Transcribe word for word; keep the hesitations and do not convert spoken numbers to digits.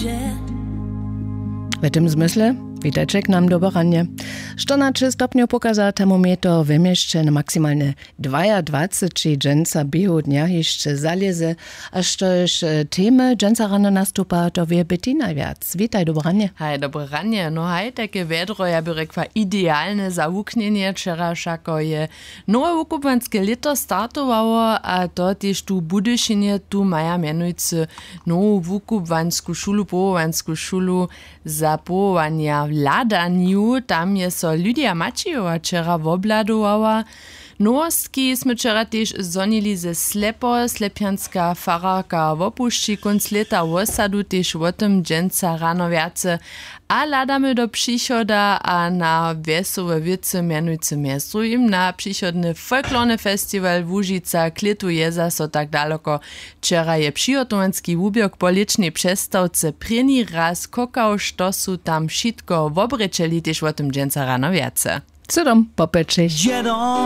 W tym zmysle witajcie k nam do Baranie. czternaście stopniów pokaza termometr w mieście na maksymalne dwadzieścia dwa dżęca biehu dnia jeszcze zaleze, aż to już temy dżęca rano nastupa, to wie Bettina wiac. Witaj do Baranie. Hej, dobre ranie. No hej, takie wiadro, ja by rekła idealne zawuknienie, wczera szako je nowe wukupanskie lito startowało, a to też tu Budyšinie tu maja mianujcy nową wukupanską szulu, połowanską szulu za połowania w Ladaniu. Tam je so Lydia Macijowa wczera wobladowała. Nowostki sme wczera też zonili ze Slepo, slepianska fararka w opuszczy konc leta w osadu też o tym dżęca rano wiace, a ladamy do przychoda a na wesołe wiece mianujcy miastu im na przychodny folklorny festiwal Łužica klituje za so tak daleko. Wczera je przygotowanski wubiok po licznej przestawce preni raz kokał, što su tam wszystko wobrečeli też o tym dżęca rano wiace. Co tam popeczeć?